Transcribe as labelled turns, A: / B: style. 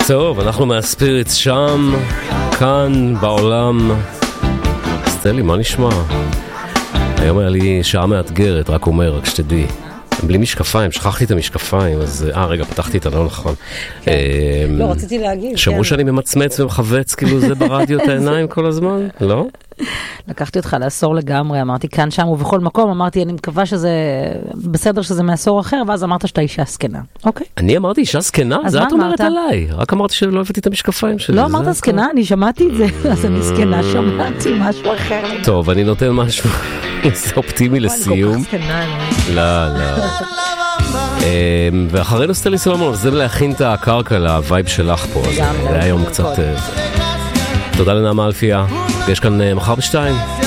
A: טוב, אנחנו מהספיריטס שם, כאן בעולם. סטלי, מה נשמע? היום היה לי שעה מאתגרת, רק אומר, רק שתדעי. בלי משקפיים, שכחתי את המשקפיים, אז רגע, פתחתי את לא נכון.
B: לא, רציתי להגיד.
A: שמעו שאני ממצמץ ומחווץ, כאילו זה ברדיו את העיניים כל הזמן? לא?
B: לקחתי אותך לעשור לגמרי, אמרתי כאן, שם ובכל מקום, אמרתי, אני מקווה שזה בסדר שזה מעשור אחר, ואז אמרת שאתה אישה סקנה, אוקיי?
A: אני אמרתי אישה סקנה? זה את אומרת עליי. רק אמרתי שלא הבאתי את המשקפיים שלי.
B: לא אמרת סקנה, אני שמעתי את זה, אז אני סקנה, שמעתי משהו אחר.
A: טוב, אני נותן משהו אופטימי לסיום. לא, לא. ואחרינו סטלי סולומון, זה להכין את הקרקע לווייב שלך פה, זה היה יום קצת... תודה לנעמה אלפיה, יש כאן מחר ב2.